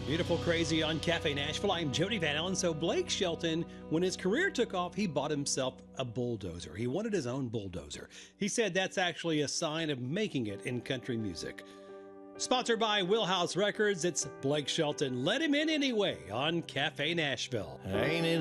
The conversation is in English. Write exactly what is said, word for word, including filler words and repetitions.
Beautiful Crazy on Cafe Nashville. I'm Jody Van Allen. So Blake Shelton, when his career took off, he bought himself a bulldozer. He wanted his own bulldozer. He said that's actually a sign of making it in country music. Sponsored by Wheelhouse Records, it's Blake Shelton. Let him in anyway on Cafe Nashville. Ain't it